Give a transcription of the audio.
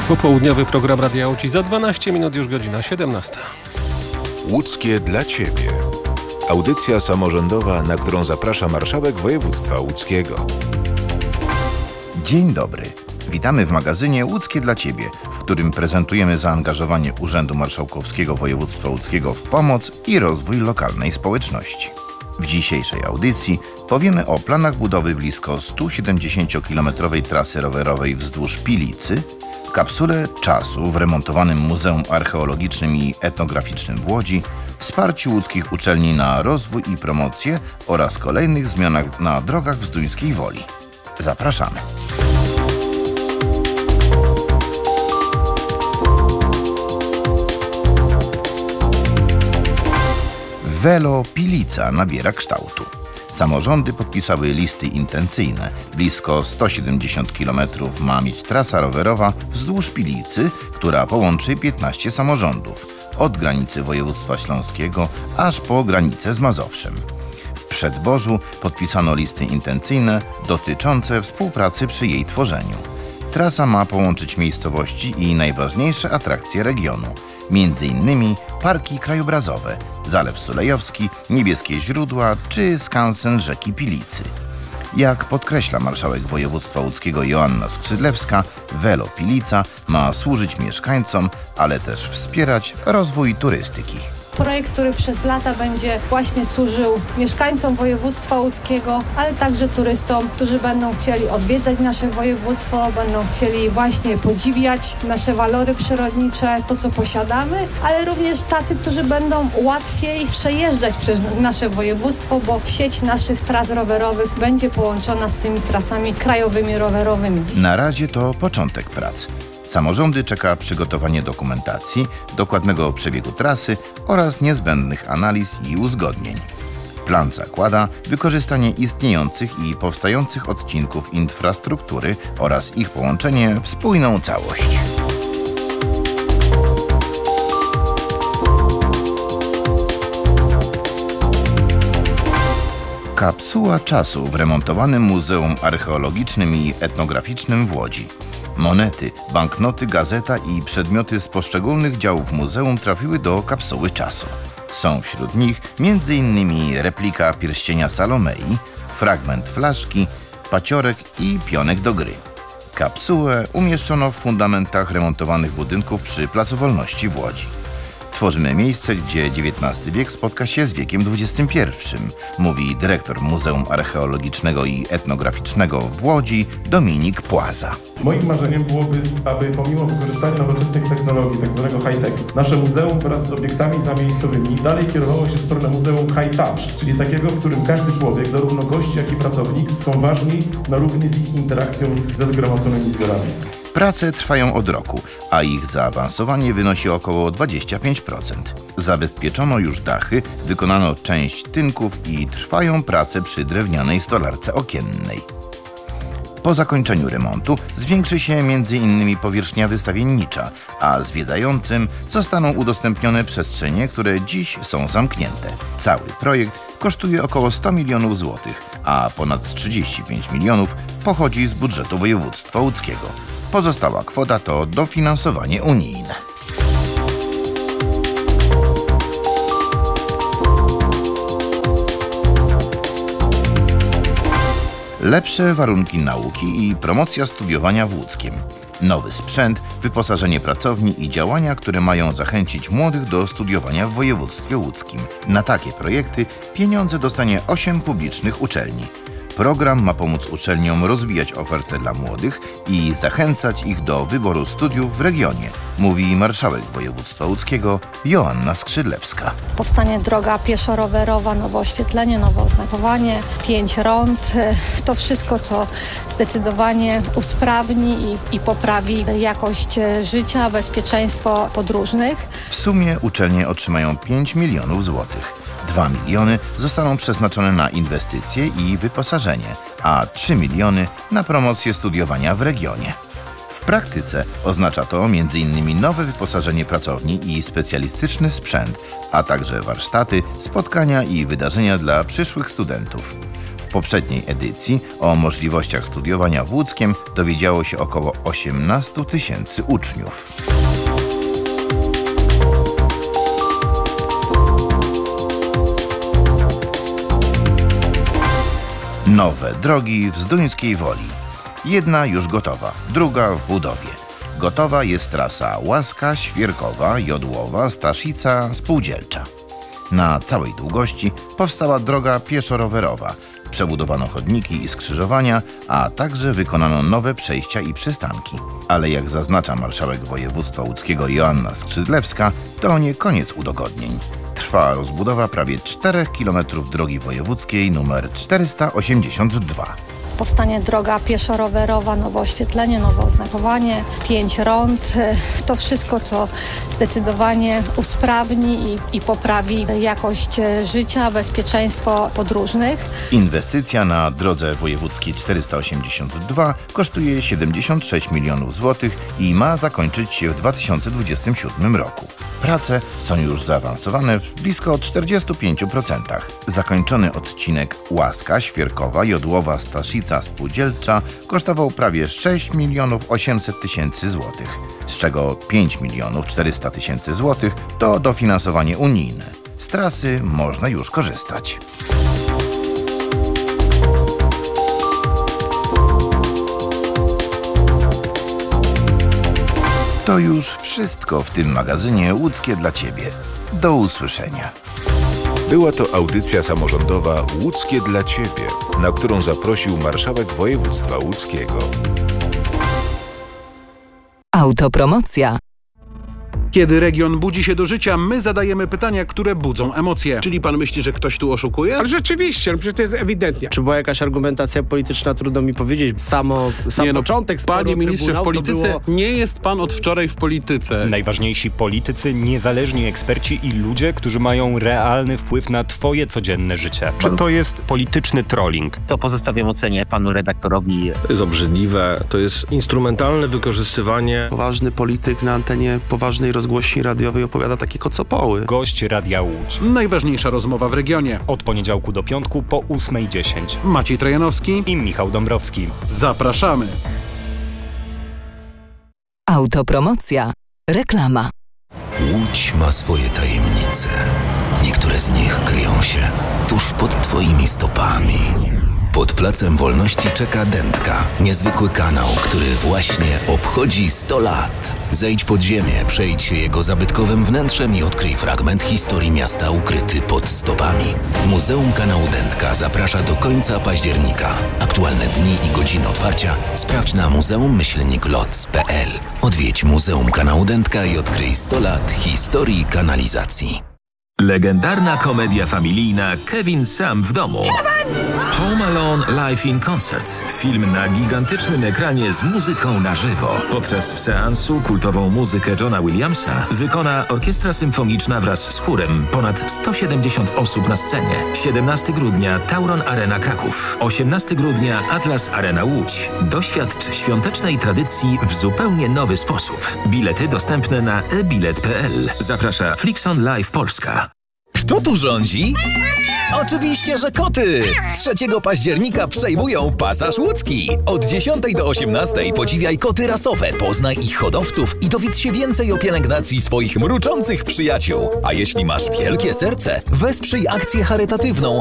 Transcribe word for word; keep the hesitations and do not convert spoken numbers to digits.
Popołudniowy program Radia Łódź za dwanaście minut, już godzina siedemnasta. Łódzkie dla Ciebie. Audycja samorządowa, na którą zaprasza marszałek województwa łódzkiego. Dzień dobry. Witamy w magazynie Łódzkie dla Ciebie, w którym prezentujemy zaangażowanie Urzędu Marszałkowskiego Województwa Łódzkiego w pomoc i rozwój lokalnej społeczności. W dzisiejszej audycji powiemy o planach budowy blisko stusiedemdziesięciokilometrowej trasy rowerowej wzdłuż Pilicy, kapsule czasu w remontowanym Muzeum Archeologicznym i Etnograficznym w Łodzi, wsparciu łódzkich uczelni na rozwój i promocję oraz kolejnych zmianach na drogach w Zduńskiej Woli. Zapraszamy. Velo Pilica nabiera kształtu. Samorządy podpisały listy intencyjne. Blisko sto siedemdziesiąt kilometrów ma mieć trasa rowerowa wzdłuż Pilicy, która połączy piętnaście samorządów. Od granicy województwa śląskiego aż po granicę z Mazowszem. W Przedborzu podpisano listy intencyjne dotyczące współpracy przy jej tworzeniu. Trasa ma połączyć miejscowości i najważniejsze atrakcje regionu. Między innymi parki krajobrazowe, Zalew Sulejowski, Niebieskie Źródła czy skansen rzeki Pilicy. Jak podkreśla marszałek województwa łódzkiego Joanna Skrzydlewska, Velo Pilica ma służyć mieszkańcom, ale też wspierać rozwój turystyki. Projekt, który przez lata będzie właśnie służył mieszkańcom województwa łódzkiego, ale także turystom, którzy będą chcieli odwiedzać nasze województwo, będą chcieli właśnie podziwiać nasze walory przyrodnicze, to co posiadamy, ale również tacy, którzy będą łatwiej przejeżdżać przez nasze województwo, bo sieć naszych tras rowerowych będzie połączona z tymi trasami krajowymi rowerowymi. Na razie to początek prac. Samorządy czeka przygotowanie dokumentacji, dokładnego przebiegu trasy oraz niezbędnych analiz i uzgodnień. Plan zakłada wykorzystanie istniejących i powstających odcinków infrastruktury oraz ich połączenie w spójną całość. Kapsuła czasu w remontowanym Muzeum Archeologicznym i Etnograficznym w Łodzi. Monety, banknoty, gazeta i przedmioty z poszczególnych działów muzeum trafiły do kapsuły czasu. Są wśród nich między innymi replika pierścienia Salomei, fragment flaszki, paciorek i pionek do gry. Kapsułę umieszczono w fundamentach remontowanych budynków przy Placu Wolności w Łodzi. Tworzymy miejsce, gdzie dziewiętnasty wiek spotka się z wiekiem dwudziestym pierwszym, mówi dyrektor Muzeum Archeologicznego i Etnograficznego w Łodzi Dominik Płaza. Moim marzeniem byłoby, aby pomimo wykorzystania nowoczesnych technologii, tzw. high-tech, nasze muzeum wraz z obiektami zamiejscowymi dalej kierowało się w stronę muzeum high-touch, czyli takiego, w którym każdy człowiek, zarówno gość, jak i pracownik, są ważni na równi z ich interakcją ze zgromadzonymi zbiorami. Prace trwają od roku, a ich zaawansowanie wynosi około dwadzieścia pięć procent. Zabezpieczono już dachy, wykonano część tynków i trwają prace przy drewnianej stolarce okiennej. Po zakończeniu remontu zwiększy się między innymi powierzchnia wystawiennicza, a zwiedzającym zostaną udostępnione przestrzenie, które dziś są zamknięte. Cały projekt kosztuje około sto milionów złotych, a ponad trzydzieści pięć milionów pochodzi z budżetu województwa łódzkiego. Pozostała kwota to dofinansowanie unijne. Lepsze warunki nauki i promocja studiowania w Łódzkiem. Nowy sprzęt, wyposażenie pracowni i działania, które mają zachęcić młodych do studiowania w województwie łódzkim. Na takie projekty pieniądze dostanie osiem publicznych uczelni. Program ma pomóc uczelniom rozwijać ofertę dla młodych i zachęcać ich do wyboru studiów w regionie, mówi marszałek województwa łódzkiego Joanna Skrzydlewska. Powstanie droga pieszo-rowerowa, nowe oświetlenie, nowe oznakowanie, pięć rond. To wszystko, co zdecydowanie usprawni i, i poprawi jakość życia, bezpieczeństwo podróżnych. W sumie uczelnie otrzymają pięć milionów złotych. dwa miliony zostaną przeznaczone na inwestycje i wyposażenie, a trzy miliony na promocję studiowania w regionie. W praktyce oznacza to między innymi nowe wyposażenie pracowni i specjalistyczny sprzęt, a także warsztaty, spotkania i wydarzenia dla przyszłych studentów. W poprzedniej edycji o możliwościach studiowania w Łódzkiem dowiedziało się około osiemnaście tysięcy uczniów. Nowe drogi w Zduńskiej Woli. Jedna już gotowa, druga w budowie. Gotowa jest trasa Łaska, Świerkowa, Jodłowa, Staszica, Spółdzielcza. Na całej długości powstała droga pieszo-rowerowa. Przebudowano chodniki i skrzyżowania, a także wykonano nowe przejścia i przystanki. Ale jak zaznacza marszałek województwa łódzkiego Joanna Skrzydlewska, to nie koniec udogodnień. Trwa rozbudowa prawie czterech kilometrów drogi wojewódzkiej nr czterysta osiemdziesiąt dwa. Powstanie droga pieszo-rowerowa, nowe oświetlenie, nowe oznakowanie, pięć rond. To wszystko, co zdecydowanie usprawni i, i poprawi jakość życia, bezpieczeństwo podróżnych. Inwestycja na drodze wojewódzkiej czterysta osiemdziesiąt dwa kosztuje siedemdziesiąt sześć milionów złotych i ma zakończyć się w dwa tysiące dwudziestym siódmym roku. Prace są już zaawansowane w blisko czterdziestu pięciu procentach. Zakończony odcinek Łaska, Świerkowa, Jodłowa, Staszica, Spółdzielcza kosztował prawie sześć milionów osiemset tysięcy złotych, z czego pięć milionów czterysta tysięcy złotych to dofinansowanie unijne. Z trasy można już korzystać. To już wszystko w tym magazynie Łódzkie dla Ciebie. Do usłyszenia. Była to audycja samorządowa Łódzkie dla Ciebie, na którą zaprosił marszałek województwa łódzkiego. Autopromocja. Kiedy region budzi się do życia, my zadajemy pytania, które budzą emocje. Czyli pan myśli, że ktoś tu oszukuje? Ale rzeczywiście, no przecież to jest ewidentnie. Czy była jakaś argumentacja polityczna, trudno mi powiedzieć. Samo, sam nie no, początek sporu Panie ministrze, w polityce było... nie jest pan od wczoraj w polityce. Najważniejsi politycy, niezależni eksperci i ludzie, którzy mają realny wpływ na twoje codzienne życie. Czy to jest polityczny trolling? To pozostawiam ocenie panu redaktorowi. To jest obrzydliwe, to jest instrumentalne wykorzystywanie. Poważny polityk na antenie poważnej rozgłośni radiowej opowiada takie kocopoły. Gość Radia Łódź. Najważniejsza rozmowa w regionie. Od poniedziałku do piątku po ósmej dziesięć. Maciej Trojanowski I Michał Dąbrowski. Zapraszamy. Autopromocja. Reklama. Łódź ma swoje tajemnice. Niektóre z nich kryją się tuż pod twoimi stopami. Pod Placem Wolności czeka Dętka, niezwykły kanał, który właśnie obchodzi sto lat. Zejdź pod ziemię, przejdź się jego zabytkowym wnętrzem i odkryj fragment historii miasta ukryty pod stopami. Muzeum Kanału Dętka zaprasza do końca października. Aktualne dni i godziny otwarcia sprawdź na muzeum myślnik loc kropka p l. Odwiedź Muzeum Kanału Dętka i odkryj sto lat historii kanalizacji. Legendarna komedia familijna Kevin sam w domu. Home Alone Live in Concert. Film na gigantycznym ekranie z muzyką na żywo. Podczas seansu kultową muzykę Johna Williamsa wykona orkiestra symfoniczna wraz z chórem. Ponad sto siedemdziesiąt osób na scenie. siedemnastego grudnia Tauron Arena Kraków. osiemnastego grudnia Atlas Arena Łódź. Doświadcz świątecznej tradycji w zupełnie nowy sposób. Bilety dostępne na e bilet kropka p l. Zaprasza Flixon Live Polska. Kto tu rządzi? Oczywiście, że koty! trzeciego października przejmują Pasaż Łódzki. Od dziesiątej do osiemnastej podziwiaj koty rasowe, poznaj ich hodowców i dowiedz się więcej o pielęgnacji swoich mruczących przyjaciół. A jeśli masz wielkie serce, wesprzyj akcję charytatywną